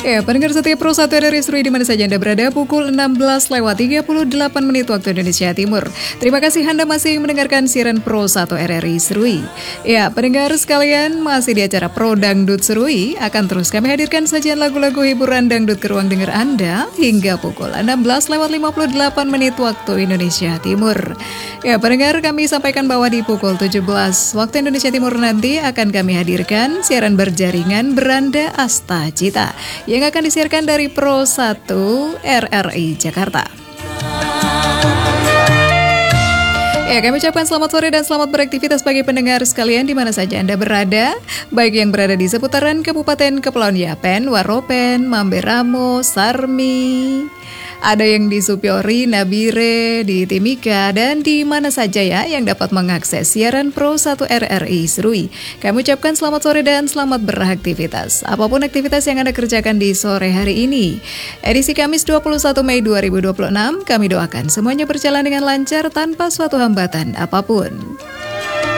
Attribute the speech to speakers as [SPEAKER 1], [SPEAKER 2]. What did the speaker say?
[SPEAKER 1] Ya, pendengar setia Pro 1 RRI Serui di mana saja Anda berada, pukul 16:38 menit waktu Indonesia Timur. Terima kasih Anda masih mendengarkan siaran Pro 1 RRI Serui. Ya, pendengar sekalian, masih di acara Pro Dangdut Serui, akan terus kami hadirkan sajian lagu-lagu hiburan dangdut ke ruang dengar Anda hingga pukul 16:58 menit waktu Indonesia Timur. Ya, pendengar, kami sampaikan bahwa di pukul 17 waktu Indonesia Timur nanti akan kami hadirkan siaran berjaringan Beranda Asta Cita yang akan disiarkan dari Pro 1 RRI Jakarta. Ya, kami ucapkan selamat sore dan selamat beraktivitas bagi pendengar sekalian di mana saja Anda berada, baik yang berada di seputaran Kabupaten Kepulauan Yapen, Waropen, Mamberamo, Sarmi, ada yang di Supiori, Nabire, di Timika, dan di mana saja ya yang dapat mengakses siaran Pro 1 RRI Serui. Kami ucapkan selamat sore dan selamat beraktivitas. Apapun aktivitas yang Anda kerjakan di sore hari ini. Edisi Kamis 21 Mei 2026, kami doakan semuanya berjalan dengan lancar tanpa suatu hambatan apapun.